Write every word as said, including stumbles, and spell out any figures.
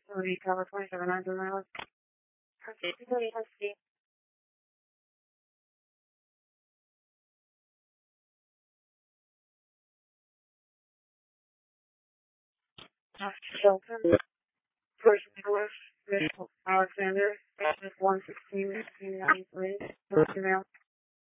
Three, cover twenty-seven nine three miles. Okay, three, let's see. Shelton, First English, Mitchell Alexander, one sixteen, nineteen ninety-three, email.